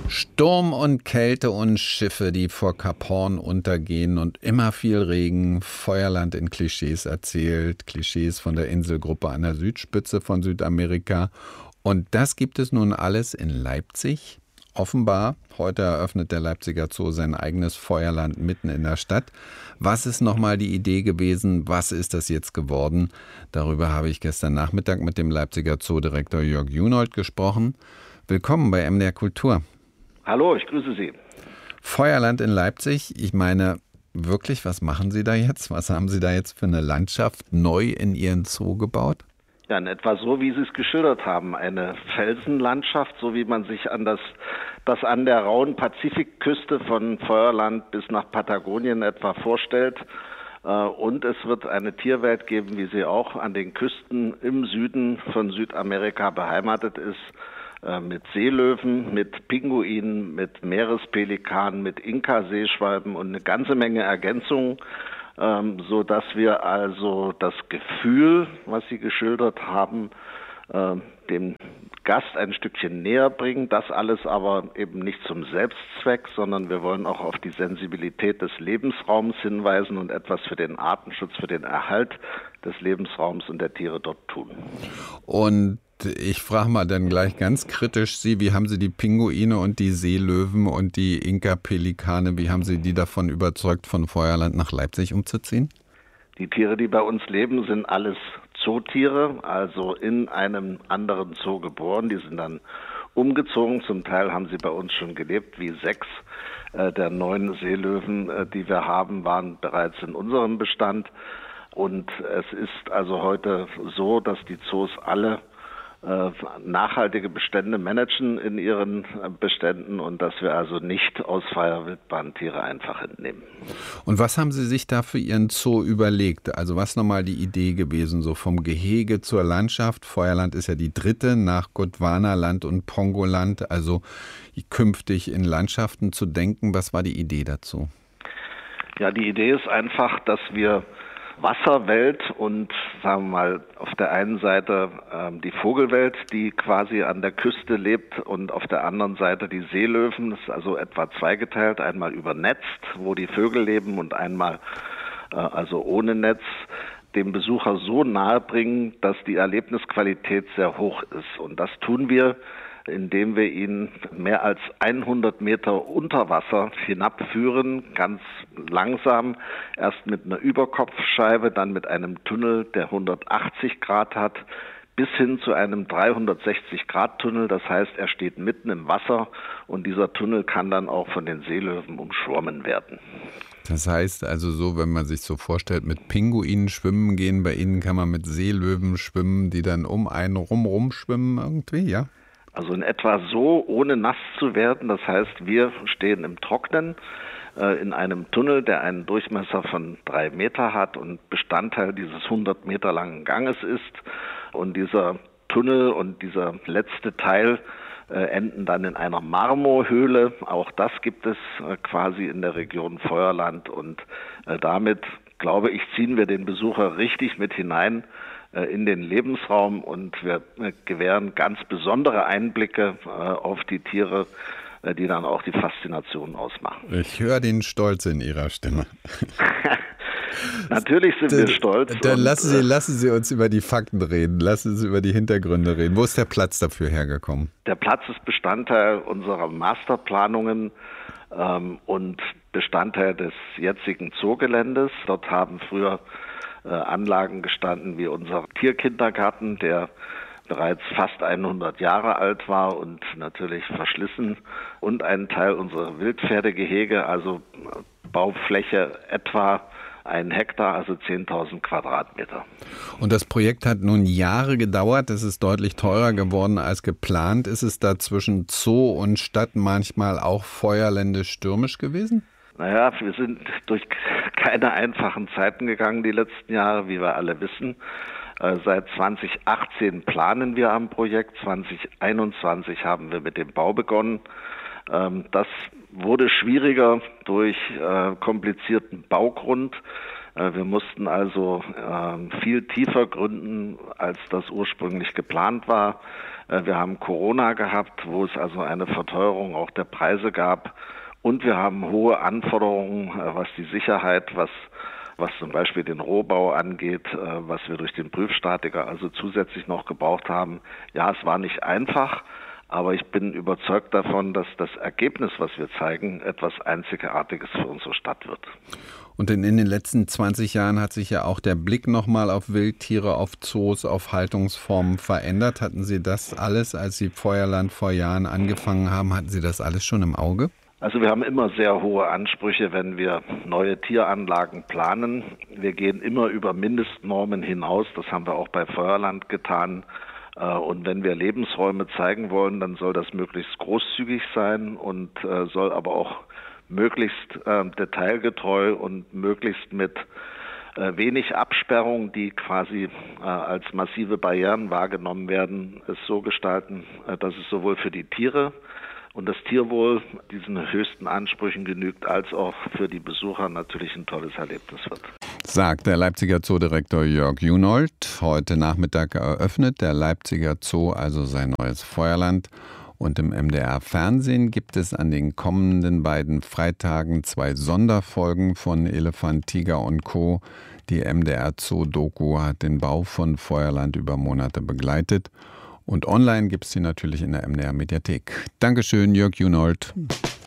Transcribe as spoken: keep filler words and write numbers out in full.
Sturm und Kälte und Schiffe, die vor Kap Hoorn untergehen und immer viel Regen. Feuerland in Klischees erzählt. Klischees von der Inselgruppe an der Südspitze von Südamerika. Und das gibt es nun alles in Leipzig. Offenbar, heute eröffnet der Leipziger Zoo sein eigenes Feuerland mitten in der Stadt. Was ist nochmal die Idee gewesen? Was ist das jetzt geworden? Darüber habe ich gestern Nachmittag mit dem Leipziger Zoodirektor Jörg Junold gesprochen. Willkommen bei M D R Kultur. Hallo, ich grüße Sie. Feuerland in Leipzig, ich meine, wirklich, was machen Sie da jetzt? Was haben Sie da jetzt für eine Landschaft neu in Ihren Zoo gebaut? Ja, in etwa so, wie Sie es geschildert haben. Eine Felsenlandschaft, so wie man sich an das, das an der rauen Pazifikküste von Feuerland bis nach Patagonien etwa vorstellt. Und es wird eine Tierwelt geben, wie sie auch an den Küsten im Süden von Südamerika beheimatet ist. Mit Seelöwen, mit Pinguinen, mit Meerespelikanen, mit Inka-Seeschwalben und eine ganze Menge Ergänzungen, ähm, so dass wir also das Gefühl, was Sie geschildert haben, äh, dem Gast ein Stückchen näher bringen. Das alles aber eben nicht zum Selbstzweck, sondern wir wollen auch auf die Sensibilität des Lebensraums hinweisen und etwas für den Artenschutz, für den Erhalt des Lebensraums und der Tiere dort tun. Und ich frage mal dann gleich ganz kritisch Sie, wie haben Sie die Pinguine und die Seelöwen und die Inka-Pelikane, wie haben Sie die davon überzeugt, von Feuerland nach Leipzig umzuziehen? Die Tiere, die bei uns leben, sind alles Zootiere, also in einem anderen Zoo geboren. Die sind dann umgezogen. Zum Teil haben sie bei uns schon gelebt, wie sechs äh, der neun Seelöwen, äh, die wir haben, waren bereits in unserem Bestand. Und es ist also heute so, dass die Zoos alle nachhaltige Bestände managen in ihren Beständen und dass wir also nicht aus freier Wildbahn Tiere einfach entnehmen. Und was haben Sie sich da für Ihren Zoo überlegt? Also was nochmal die Idee gewesen, so vom Gehege zur Landschaft? Feuerland ist ja die dritte nach Gondwanaland und Pongoland, also künftig in Landschaften zu denken. Was war die Idee dazu? Ja, die Idee ist einfach, dass wir Wasserwelt und, sagen wir mal, auf der einen Seite ähm, die Vogelwelt, die quasi an der Küste lebt, und auf der anderen Seite die Seelöwen, das ist also etwa zweigeteilt, einmal übernetzt, wo die Vögel leben, und einmal äh, also ohne Netz, dem Besucher so nahe bringen, dass die Erlebnisqualität sehr hoch ist. Und das tun wir, indem wir ihn mehr als hundert Meter unter Wasser hinabführen, ganz langsam, erst mit einer Überkopfscheibe, dann mit einem Tunnel, der hundertachtzig Grad hat, bis hin zu einem dreihundertsechzig Grad Tunnel. Das heißt, er steht mitten im Wasser und dieser Tunnel kann dann auch von den Seelöwen umschwommen werden. Das heißt also so, wenn man sich so vorstellt, mit Pinguinen schwimmen gehen, bei Ihnen kann man mit Seelöwen schwimmen, die dann um einen rum rumschwimmen irgendwie, ja? Also in etwa so, ohne nass zu werden. Das heißt, wir stehen im Trocknen äh, in einem Tunnel, der einen Durchmesser von drei Meter hat und Bestandteil dieses hundert Meter langen Ganges ist. Und dieser Tunnel und dieser letzte Teil äh, enden dann in einer Marmorhöhle. Auch das gibt es äh, quasi in der Region Feuerland. Und äh, damit, glaube ich, ziehen wir den Besucher richtig mit hinein in den Lebensraum, und wir gewähren ganz besondere Einblicke auf die Tiere, die dann auch die Faszination ausmachen. Ich höre den Stolz in Ihrer Stimme. Natürlich sind wir stolz. Dann lassen Sie, lassen Sie uns über die Fakten reden, lassen Sie über die Hintergründe reden. Wo ist der Platz dafür hergekommen? Der Platz ist Bestandteil unserer Masterplanungen ähm, und Bestandteil des jetzigen Zoogeländes. Dort haben früher Anlagen gestanden wie unser Tierkindergarten, der bereits fast hundert Jahre alt war und natürlich verschlissen, und einen Teil unserer Wildpferdegehege, also Baufläche etwa ein Hektar, also zehntausend Quadratmeter. Und das Projekt hat nun Jahre gedauert, es ist deutlich teurer geworden als geplant. Ist es da zwischen Zoo und Stadt manchmal auch feuerländisch stürmisch gewesen? Naja, wir sind durch keine einfachen Zeiten gegangen die letzten Jahre, wie wir alle wissen. Äh, seit zwanzig achtzehn planen wir am Projekt, zwanzig einundzwanzig haben wir mit dem Bau begonnen. Ähm, das wurde schwieriger durch äh, komplizierten Baugrund. Wir mussten also viel tiefer gründen, als das ursprünglich geplant war. Wir haben Corona gehabt, wo es also eine Verteuerung auch der Preise gab. Und wir haben hohe Anforderungen, was die Sicherheit, was was zum Beispiel den Rohbau angeht, was wir durch den Prüfstatiker also zusätzlich noch gebraucht haben. Ja, es war nicht einfach, aber ich bin überzeugt davon, dass das Ergebnis, was wir zeigen, etwas Einzigartiges für unsere Stadt wird. Und in, in den letzten zwanzig Jahren hat sich ja auch der Blick nochmal auf Wildtiere, auf Zoos, auf Haltungsformen verändert. Hatten Sie das alles, als Sie Feuerland vor Jahren angefangen haben, hatten Sie das alles schon im Auge? Also wir haben immer sehr hohe Ansprüche, wenn wir neue Tieranlagen planen. Wir gehen immer über Mindestnormen hinaus. Das haben wir auch bei Feuerland getan. Und wenn wir Lebensräume zeigen wollen, dann soll das möglichst großzügig sein und soll aber auch möglichst detailgetreu und möglichst mit wenig Absperrung, die quasi als massive Barrieren wahrgenommen werden, es so gestalten, dass es sowohl für die Tiere und das Tierwohl diesen höchsten Ansprüchen genügt, als auch für die Besucher natürlich ein tolles Erlebnis wird. Sagt der Leipziger Zoodirektor Jörg Junold. Heute Nachmittag eröffnet der Leipziger Zoo also sein neues Feuerland. Und im M D R-Fernsehen gibt es an den kommenden beiden Freitagen zwei Sonderfolgen von Elefant, Tiger und Co. Die M D R-Zoo-Doku hat den Bau von Feuerland über Monate begleitet. Und online gibt es sie natürlich in der M D R-Mediathek. Dankeschön, Jörg Junold.